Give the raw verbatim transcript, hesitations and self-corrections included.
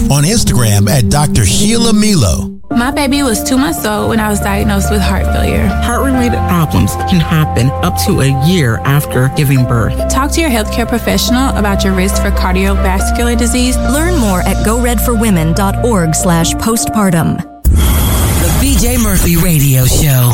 On Instagram at Doctor Sheila Milo. My baby was two months old when I was diagnosed with heart failure. Heart-related problems can happen up to a year after giving birth. Talk to your healthcare professional about your risk for cardiovascular disease. Learn more at go red for women dot org slash postpartum. The B J Murphy Radio Show.